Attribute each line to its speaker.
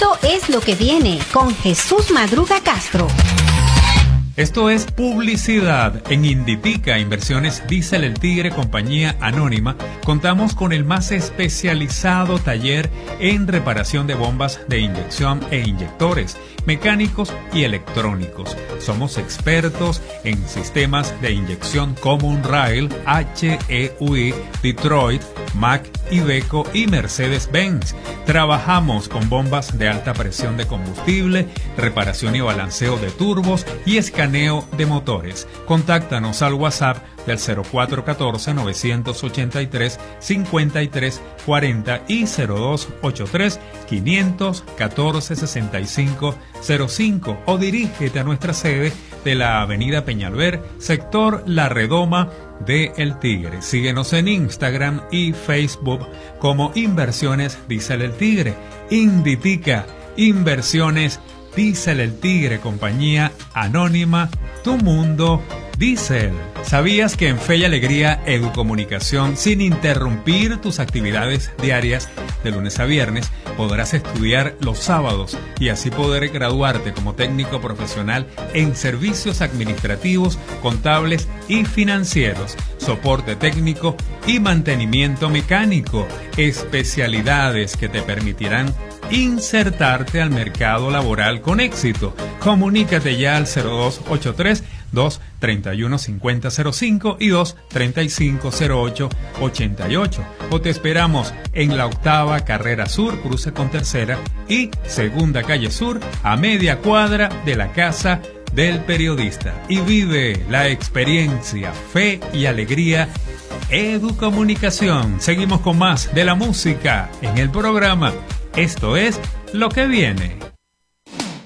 Speaker 1: Esto es Lo que viene con Jesús Madruga Castro.
Speaker 2: Esto es publicidad. En Inditica Inversiones Diesel El Tigre, compañía anónima, contamos con el más especializado taller en reparación de bombas de inyección e inyectores, mecánicos y electrónicos. Somos expertos en sistemas de inyección Common Rail, HEUI, Detroit, Mack, Iveco y Mercedes-Benz. Trabajamos con bombas de alta presión de combustible, reparación y balanceo de turbos y escaneo de motores. Contáctanos al WhatsApp del 0414-983-5340 y 0283-514-6505 o dirígete a nuestra sede de la avenida Peñalver, sector La Redoma de El Tigre. Síguenos en Instagram y Facebook como Inversiones Diesel El Tigre. Inditica Inversiones Diesel El Tigre, compañía anónima, tu mundo Diesel. ¿Sabías que en Fe y Alegría Educomunicación, sin interrumpir tus actividades diarias de lunes a viernes, podrás estudiar los sábados y así poder graduarte como técnico profesional en servicios administrativos, contables y financieros, soporte técnico y mantenimiento mecánico, especialidades que te permitirán insertarte al mercado laboral con éxito? Comunícate ya al 0283-231-5005 y 235-0888 o te esperamos en la 8ª Carrera Sur, cruce con Tercera y 2ª Calle Sur, a media cuadra de la Casa del Periodista, y vive la experiencia Fe y Alegría Educomunicación. Seguimos con más de la música en el programa. Esto es Lo que viene.